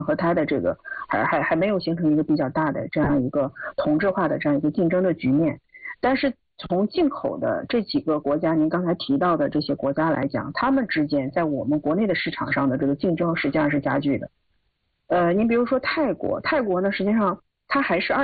和它的这个还没有形成一个比较大的这样一个同质化的这样一个竞争的局面。但是从进口的这几个国家，您刚才提到的这些国家来讲，他们之间在我们国内的市场上的这个竞争实际上是加剧的。您比如说泰国呢，实际上它还是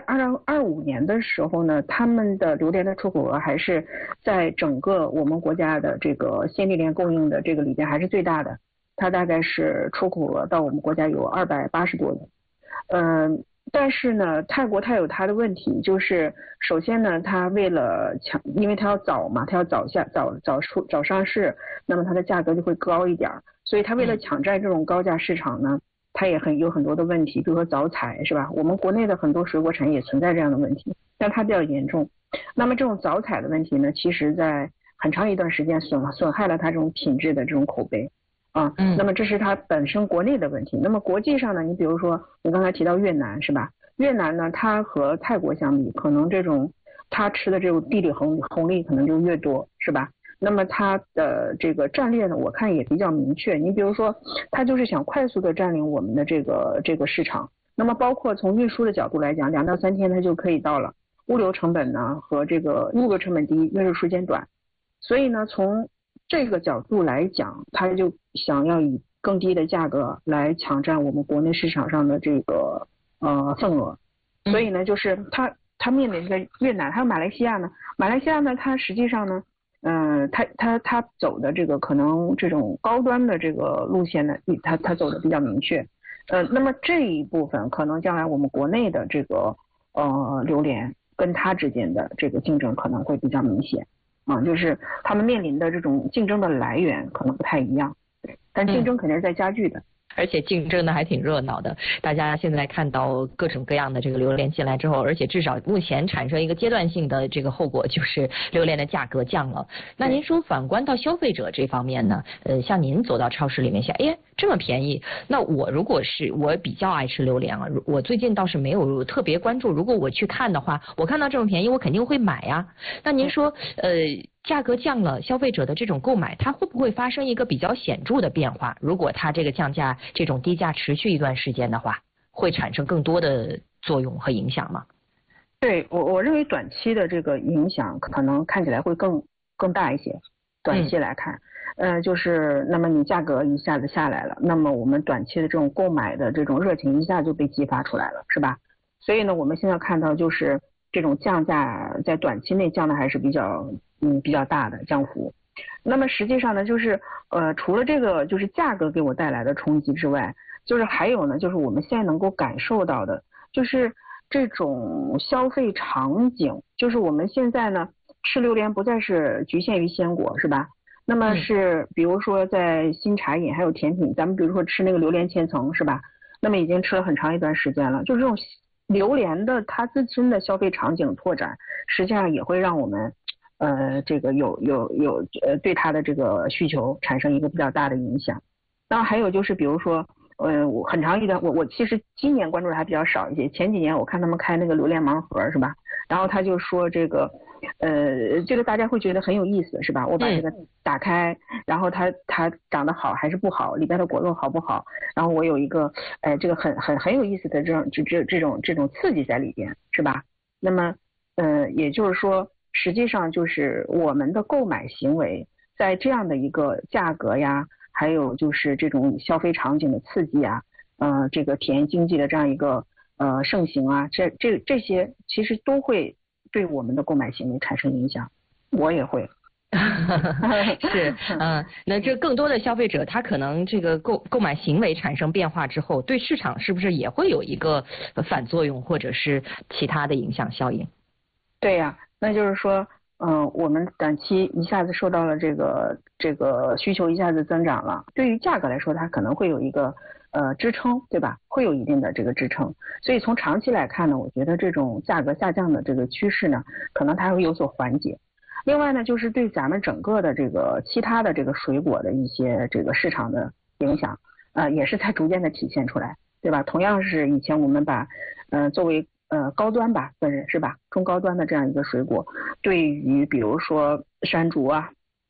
2025年的时候呢，他们的榴莲的出口额还是在整个我们国家的这个鲜荔莲供应的这个里边还是最大的，它大概是出口额到我们国家有280多亿。但是呢，泰国它有它的问题，就是首先呢，它为了因为它要早嘛，它要早上市，那么它的价格就会高一点，所以它为了抢占这种高价市场呢，它也有很多的问题，比如说早采是吧？我们国内的很多水果产业也存在这样的问题，但它比较严重。那么这种早采的问题呢，其实在很长一段时间损害了它这种品质的这种口碑。那么这是它本身国内的问题。那么国际上呢，你比如说你刚才提到越南是吧？越南呢，它和泰国相比，可能这种它吃的这种地理红利可能就越多是吧？那么它的这个战略呢，我看也比较明确。你比如说，它就是想快速的占领我们的这个市场。那么包括从运输的角度来讲，2到3天它就可以到了，物流成本呢和这个物流成本低，运输时间短。所以呢，从这个角度来讲，他就想要以更低的价格来抢占我们国内市场上的这个份额。所以呢，就是他面临着越南还有马来西亚呢，它实际上呢，他走的这个可能这种高端的这个路线呢，他走的比较明确。那么这一部分可能将来我们国内的这个榴莲跟它之间的这个竞争可能会比较明显。就是他们面临的这种竞争的来源可能不太一样，但竞争肯定是在加剧的。 而且竞争呢还挺热闹的，大家现在看到各种各样的这个榴莲进来之后，而且至少目前产生一个阶段性的这个后果，就是榴莲的价格降了。那您说反观到消费者这方面呢，像您走到超市里面想，哎，这么便宜，那我如果是我比较爱吃榴莲啊，我最近倒是没有特别关注，如果我去看的话，我看到这么便宜，我肯定会买呀。那您说价格降了，消费者的这种购买，它会不会发生一个比较显著的变化？如果它这个降价这种低价持续一段时间的话，会产生更多的作用和影响吗？ 对，我认为短期的这个影响可能看起来会更大一些。短期来看，就是那么你价格一下子下来了，那么我们短期的这种购买的这种热情一下就被激发出来了，是吧？所以呢，我们现在看到就是这种降价在短期内降的还是比较大的降幅。那么实际上呢，就是除了这个就是价格给我带来的冲击之外，就是还有呢，就是我们现在能够感受到的，就是这种消费场景，就是我们现在呢吃榴莲不再是局限于鲜果，是吧？那么是比如说在新茶饮还有甜品，咱们比如说吃那个榴莲千层，是吧？那么已经吃了很长一段时间了，就是这种榴莲的它自身的消费场景拓展，实际上也会让我们这个有对它的这个需求产生一个比较大的影响。那还有就是比如说我很长一段我其实今年关注的还比较少一些，前几年我看他们开那个榴莲盲盒，是吧？然后他就说这个这个大家会觉得很有意思，是吧？我把这个打开，然后它长得好还是不好，里边的果肉好不好，然后我有一个这个很有意思的这种刺激在里边，是吧？那么也就是说实际上就是我们的购买行为在这样的一个价格呀，还有就是这种消费场景的刺激啊，这个体验经济的这样一个盛行啊，这些其实都会对我们的购买行为产生影响，我也会。 是，那这更多的消费者他可能这个购买行为产生变化之后，对市场是不是也会有一个反作用或者是其他的影响效应？ 对呀，那就是说我们短期一下子受到了这个需求一下子增长了，对于价格来说它可能会有一个支撑，对吧？会有一定的这个支撑，所以从长期来看呢，我觉得这种价格下降的这个趋势呢，可能它会有所缓解。另外呢，就是对咱们整个的这个其他的这个水果的一些这个市场的影响，也是在逐渐的体现出来，对吧？同样是以前我们把作为高端吧，是吧？中高端的这样一个水果，对于比如说山竹啊，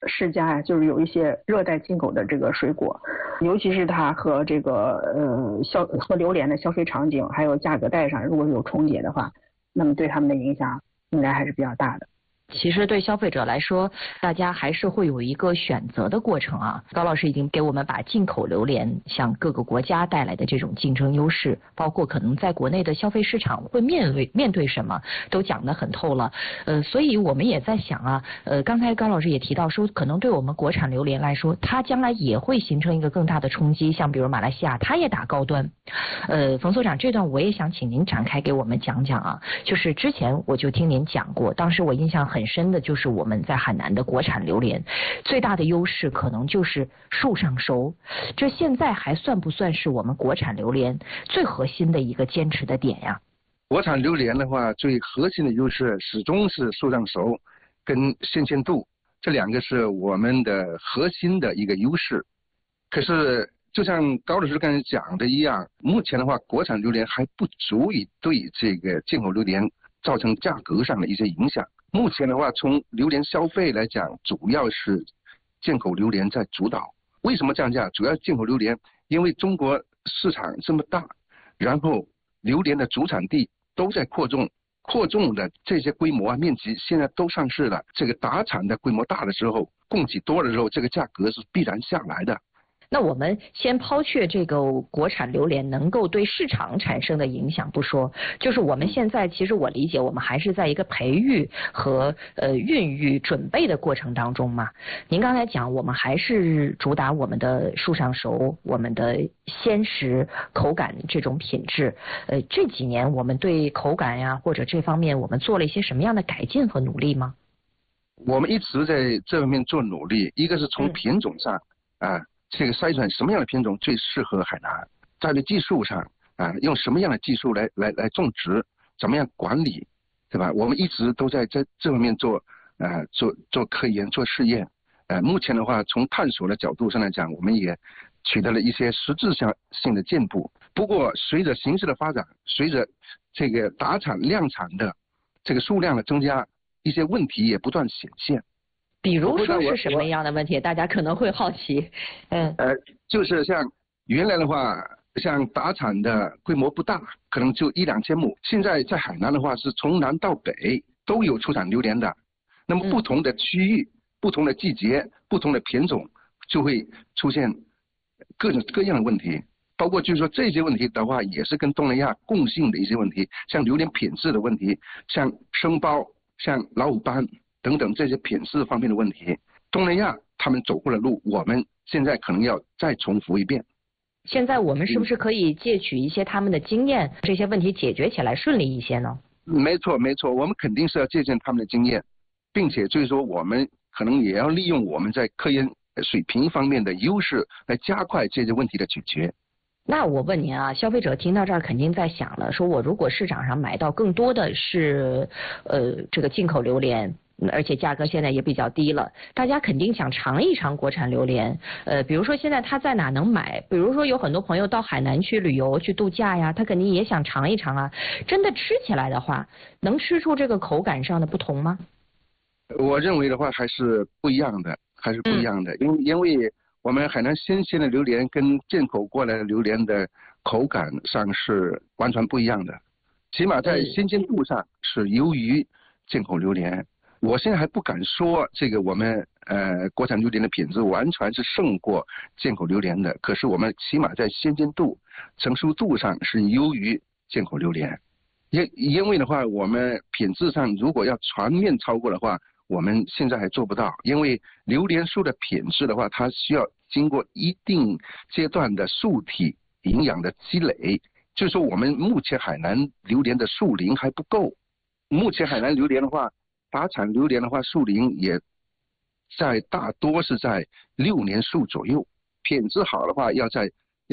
世家呀，就是有一些热带进口的这个水果，尤其是它和这个和榴莲的消费场景还有价格带上如果有重叠的话，那么对他们的影响应该还是比较大的。 其实对消费者来说，大家还是会有一个选择的过程啊。高老师已经给我们把进口榴莲向各个国家带来的这种竞争优势，包括可能在国内的消费市场会面对什么，都讲得很透了。所以我们也在想啊，刚才高老师也提到说，可能对我们国产榴莲来说，它将来也会形成一个更大的冲击。像比如马来西亚，它也打高端。冯所长，这段我也想请您展开给我们讲讲啊。就是之前我就听您讲过，当时我印象很深的就是我们在海南的国产榴莲最大的优势可能就是树上熟，这现在还算不算是我们国产榴莲最核心的一个坚持的点呀？ 国产榴莲的话，最核心的优势始终是树上熟跟新鲜度，这两个是我们的核心的一个优势。可是就像高老师刚才讲的一样，目前的话国产榴莲还不足以对这个进口榴莲造成价格上的一些影响。目前的话，从榴莲消费来讲，主要是进口榴莲在主导。为什么这样讲？主要进口榴莲，因为中国市场这么大，然后榴莲的主产地都在扩种的这些规模啊、面积现在都上市了。这个打产的规模大的时候，供给多了之后，这个价格是必然下来的。 那我们先抛却这个国产榴莲能够对市场产生的影响不说，就是我们现在其实我理解我们还是在一个培育和孕育准备的过程当中嘛。您刚才讲我们还是主打我们的树上熟，我们的鲜食口感这种品质。这几年我们对口感呀或者这方面我们做了一些什么样的改进和努力吗？ 我们一直在这方面做努力，一个是从品种上这个筛选什么样的品种最适合海南，在这技术上用什么样的技术来种植，怎么样管理，对吧？我们一直都在这方面做科研做试验。目前的话，从探索的角度上来讲，我们也取得了一些实质性的进步。不过随着形势的发展，随着这个打产量产的这个数量的增加，一些问题也不断显现。 比如说是什么样的问题？大家可能会好奇。 就是像原来的话，像打产的规模不大，可能就1-2千亩。现在在海南的话，是从南到北都有出产榴莲的。那么不同的区域、不同的季节、不同的品种，就会出现各种各样的问题。包括就是说这些问题的话，也是跟东南亚共性的一些问题，像榴莲品质的问题，像生苞、像老虎斑等等这些品质方面的问题，东南亚他们走过的路，我们现在可能要再重复一遍。 现在我们是不是可以借取一些他们的经验，这些问题解决起来顺利一些呢？ 没错，我们肯定是要借鉴他们的经验，并且就是说我们可能也要利用我们在科研水平方面的优势，来加快这些问题的解决。 那我问您啊，消费者听到这儿肯定在想了，说我如果市场上买到更多的是这个进口榴莲，而且价格现在也比较低了，大家肯定想尝一尝国产榴莲。比如说现在他在哪能买？比如说有很多朋友到海南去旅游去度假呀，他肯定也想尝一尝啊。真的吃起来的话，能吃出这个口感上的不同吗？ 我认为的话还是不一样的，因为我们海南新鲜的榴莲跟进口过来的榴莲的口感上是完全不一样的，起码在新鲜度上是优于进口榴莲。我现在还不敢说这个我们国产榴莲的品质完全是胜过进口榴莲的，可是我们起码在新鲜度、成熟度上是优于进口榴莲。因为的话，我们品质上如果要全面超过的话，我们现在还做不到，因为榴莲树的品质的话，它需要经过一定阶段的树体营养的积累，就是说我们目前海南榴莲的树龄还不够。目前海南榴莲的话，打产榴莲的话，树龄也大多是在6年树左右，品质好的话要在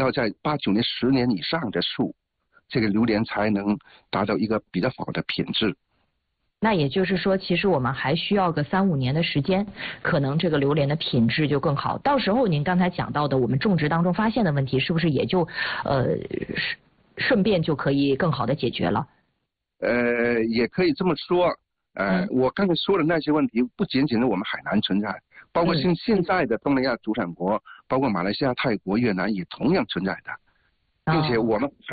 8、9年、10年以上的树，这个榴莲才能达到一个比较好的品质。 那也就是说，其实我们还需要个3、5年的时间，可能这个榴莲的品质就更好。到时候您刚才讲到的我们种植当中发现的问题，是不是也就顺便就可以更好的解决了？也可以这么说。我刚才说的那些问题，不仅仅是我们海南存在， 包括现在的东南亚主产国，包括马来西亚、泰国、越南也同样存在的，并且我们